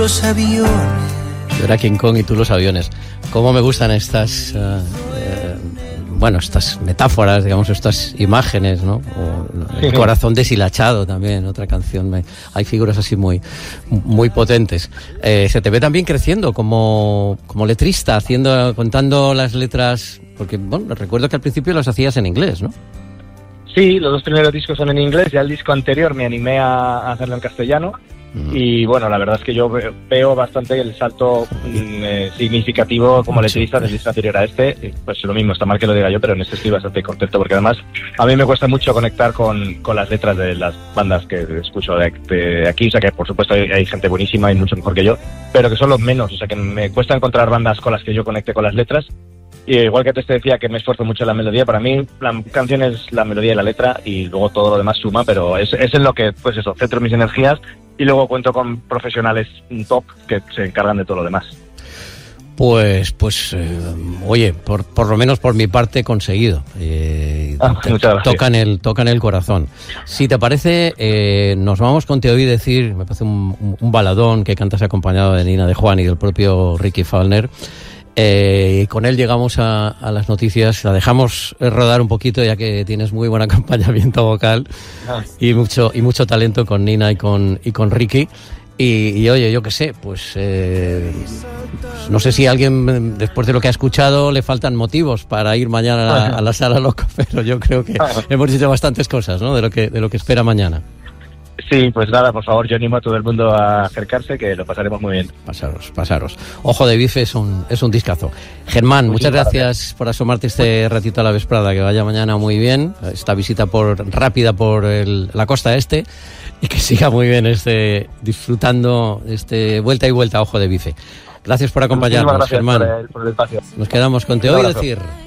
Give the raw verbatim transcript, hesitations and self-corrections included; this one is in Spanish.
los aviones. Yo era King Kong y tú los aviones. Cómo me gustan estas, uh, eh, bueno, estas metáforas, digamos, estas imágenes, ¿no? O el corazón deshilachado también, otra canción. Me, hay figuras así muy, muy potentes. Eh, se te ve también creciendo como, como letrista, haciendo, contando las letras, porque, bueno, recuerdo que al principio las hacías en inglés, ¿no? Sí, los dos primeros discos son en inglés, ya el disco anterior me animé a hacerlo en castellano. Y bueno, la verdad es que yo veo bastante el salto eh, significativo como letrista del disco anterior a este. Pues lo mismo, está mal que lo diga yo, pero en este estoy bastante contento porque además a mí me cuesta mucho conectar con, con las letras de las bandas que escucho de, de aquí. O sea que por supuesto hay, hay gente buenísima y mucho mejor que yo, pero que son los menos. O sea que me cuesta encontrar bandas con las que yo conecte con las letras. Y igual que te decía que me esfuerzo mucho en la melodía, para mí la canción es la melodía y la letra y luego todo lo demás suma, pero es, es en lo que, pues eso, centro mis energías y luego cuento con profesionales top que se encargan de todo lo demás. Pues, pues, eh, oye, por, por lo menos por mi parte conseguido. Eh, ah, te, muchas gracias. Tocan el, tocan el corazón. Si te parece, eh, nos vamos con Te oí decir, me parece un, un, un baladón que cantas acompañado de Nina de Juan y del propio Ricky Fallner. Eh, con él llegamos a, a las noticias, la dejamos rodar un poquito ya que tienes muy buen acompañamiento vocal ah. y mucho y mucho talento con Nina y con y con Ricky y, y oye, yo qué sé, pues eh, no sé si a alguien después de lo que ha escuchado le faltan motivos para ir mañana a la, a la Sala Loco, pero yo creo que hemos dicho bastantes cosas, ¿no? de lo que de lo que espera mañana. Sí, pues nada, por favor, yo animo a todo el mundo a acercarse, que lo pasaremos muy bien. Pasaros, pasaros. Ojo de Bife es un, es un discazo. Germán, muchas gracias, gracias por asomarte este ratito a la vesprada, que vaya mañana muy bien, esta visita por rápida por el, la costa este, y que siga muy bien este disfrutando este vuelta y vuelta a Ojo de Bife. Gracias por acompañarnos, gracias Germán. Por el, por el espacio. Nos quedamos con Te oí decir.